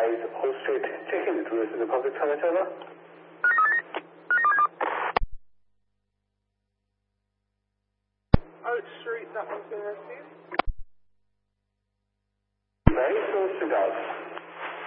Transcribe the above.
5 Old Street, checking the tourist in the public toilet, over. Oak Street, that one's been received.